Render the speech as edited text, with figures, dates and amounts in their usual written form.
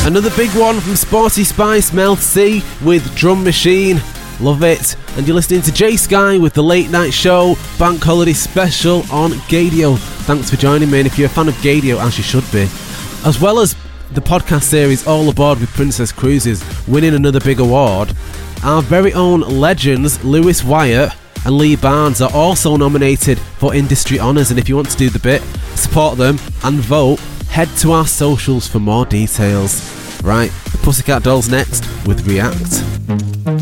Another big one from Sporty Spice, Mel C with Drum Machine. Love it. And you're listening to Jay Sky with the Late Night Show Bank Holiday Special on Gadio. Thanks for joining me, and if you're a fan of Gadio, as you should be, as well as the podcast series All Aboard with Princess Cruises winning another big award, our very own legends Lewis Wyatt and Lee Barnes are also nominated for industry honours, and if you want to do the bit, support them and vote, head to our socials for more details. Right, the Pussycat Dolls next with React.